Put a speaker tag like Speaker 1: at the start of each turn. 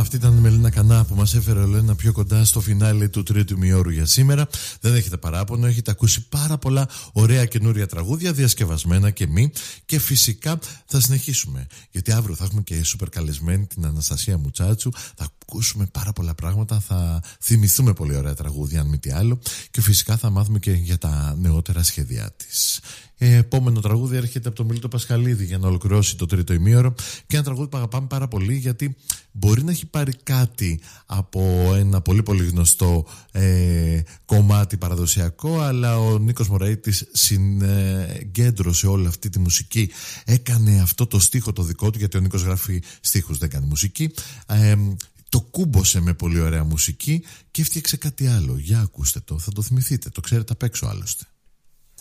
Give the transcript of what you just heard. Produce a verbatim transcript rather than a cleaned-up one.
Speaker 1: Αυτή ήταν η Μελίνα Κανά που μας έφερε όλο ένα πιο κοντά στο φινάλε του τρίτου ημιώρου για σήμερα. Δεν έχετε παράπονο, έχετε ακούσει πάρα πολλά ωραία καινούρια τραγούδια, διασκευασμένα και μη. Και φυσικά θα συνεχίσουμε. Γιατί αύριο θα έχουμε και σούπερ καλεσμένη την Αναστασία Μουτσάτσου. Θα ακούσουμε πάρα πολλά πράγματα, θα θυμηθούμε πολύ ωραία τραγούδια, αν μη τι άλλο. Και φυσικά θα μάθουμε και για τα νεότερα σχέδιά της. Ε, επόμενο τραγούδι έρχεται από τον Μίλτο Πασχαλίδη για να ολοκληρώσει το τρίτο ημίωρο. Και ένα τραγούδι που αγαπάμε πάρα πολύ, γιατί μπορεί να έχει πάρει κάτι από ένα πολύ πολύ γνωστό ε, κομμάτι παραδοσιακό, αλλά ο Νίκος Μωραΐτης συγκέντρωσε όλη αυτή τη μουσική, έκανε αυτό το στίχο το δικό του, γιατί ο Νίκος γράφει στίχους, δεν κάνει μουσική. ε, Το κούμπωσε με πολύ ωραία μουσική και έφτιαξε κάτι άλλο. Για ακούστε το, θα το θυμηθείτε, το ξέρετε απ' έξω άλλωστε.